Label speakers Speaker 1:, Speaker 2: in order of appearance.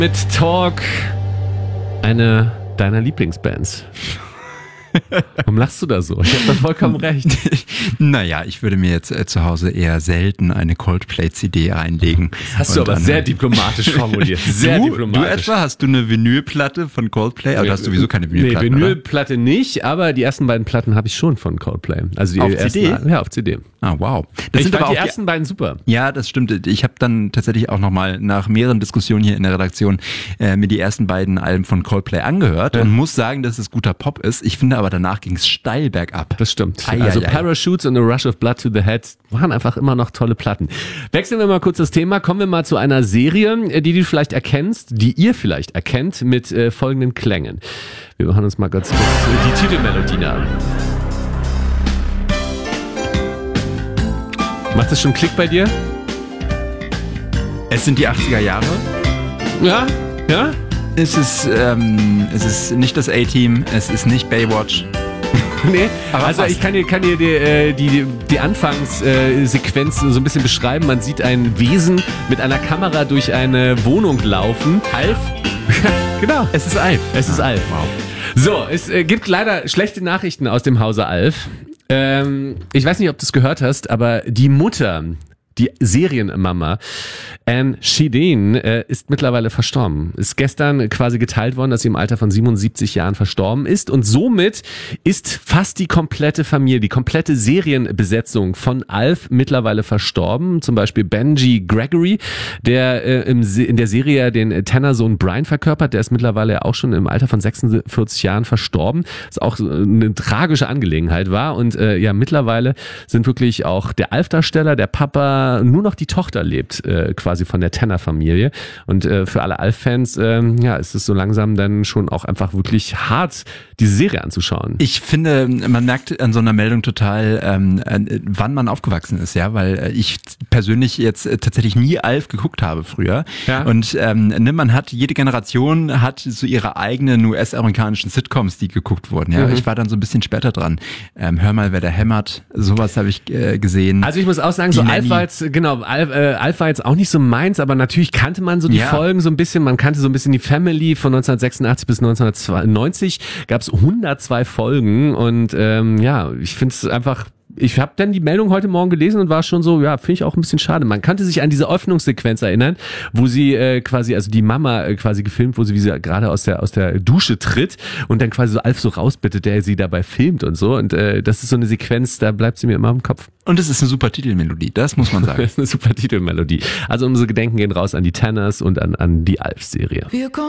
Speaker 1: Mit Talk, eine deiner Lieblingsbands. Warum lachst du da so? Ich habe da vollkommen recht.
Speaker 2: Naja, ich würde mir jetzt zu Hause eher selten eine Coldplay-CD reinlegen.
Speaker 1: Hast du aber sehr diplomatisch formuliert. Sehr diplomatisch.
Speaker 2: Du etwa? Hast du eine Vinylplatte von Coldplay? Aber du hast sowieso keine Vinylplatte,
Speaker 1: Nee, Vinylplatte nicht, aber die ersten beiden Platten habe ich schon von Coldplay. Also die
Speaker 2: auf
Speaker 1: ersten,
Speaker 2: CD?
Speaker 1: Ja, auf CD.
Speaker 2: Ah, wow.
Speaker 1: Ich fand die ersten beiden super.
Speaker 2: Ja, das stimmt. Ich habe dann tatsächlich auch nochmal nach mehreren Diskussionen hier in der Redaktion mir die ersten beiden Alben von Coldplay angehört und muss sagen, dass es guter Pop ist. Ich finde aber danach ging es steil bergab.
Speaker 1: Das stimmt. Also Parachutes und A Rush of Blood to the Head waren einfach immer noch tolle Platten. Wechseln wir mal kurz das Thema. Kommen wir mal zu einer Serie, die du vielleicht erkennst, die ihr vielleicht erkennt, mit folgenden Klängen. Wir machen uns mal ganz kurz die Titelmelodie an. Macht das schon Klick bei dir?
Speaker 2: Es sind die 80er Jahre.
Speaker 1: Ja, ja.
Speaker 2: Es ist nicht das A-Team, es ist nicht Baywatch.
Speaker 1: Nee,
Speaker 2: aber
Speaker 1: also
Speaker 2: fast.
Speaker 1: ich kann dir die Anfangssequenz so ein bisschen beschreiben. Man sieht ein Wesen mit einer Kamera durch eine Wohnung laufen.
Speaker 2: Alf?
Speaker 1: Genau.
Speaker 2: Es ist Alf.
Speaker 1: Es ist Alf.
Speaker 2: Wow.
Speaker 1: So, es gibt leider schlechte Nachrichten aus dem Hause Alf. Ich weiß nicht, ob du es gehört hast, aber die Mutter, die Serienmama, Anne Shedeen, ist mittlerweile verstorben. Ist gestern quasi geteilt worden, dass sie im Alter von 77 Jahren verstorben ist. Und somit ist fast die komplette Familie, die komplette Serienbesetzung von Alf mittlerweile verstorben. Zum Beispiel Benji Gregory, der in der Serie den Tenor-Sohn Brian verkörpert. Der ist mittlerweile auch schon im Alter von 46 Jahren verstorben. Was auch eine tragische Angelegenheit war. Und mittlerweile sind wirklich auch der Alf-Darsteller, der Papa, nur noch die Tochter lebt quasi von der Tenor-Familie. Und für alle Alf-Fans ist es so langsam dann schon auch einfach wirklich hart, diese Serie anzuschauen.
Speaker 2: Ich finde, man merkt an so einer Meldung total, wann man aufgewachsen ist, ja, weil ich persönlich jetzt tatsächlich nie Alf geguckt habe früher. Ja. Und man hat, jede Generation hat so ihre eigenen US-amerikanischen Sitcoms, die geguckt wurden. Ja, Ich war dann so ein bisschen später dran. Hör mal, wer da hämmert. Sowas habe ich gesehen.
Speaker 1: Also ich muss auch sagen, so Alf war jetzt auch nicht so meins, aber natürlich kannte man so die Folgen so ein bisschen. Man kannte so ein bisschen die Family von 1986 bis 1992. Gab es 102 Folgen und ich finde es einfach. Ich habe dann die Meldung heute Morgen gelesen und war schon so, finde ich auch ein bisschen schade. Man kannte sich an diese Öffnungssequenz erinnern, wo sie quasi, also die Mama quasi gefilmt, wo sie, wie sie gerade aus der Dusche tritt und dann quasi so Alf so rausbittet, der sie dabei filmt und so. Und das ist so eine Sequenz, da bleibt sie mir immer im Kopf.
Speaker 2: Und es ist eine super Titelmelodie, das muss man sagen.
Speaker 1: Das ist eine super Titelmelodie. Also unsere Gedenken gehen raus an die Tenners und an die Alf-Serie.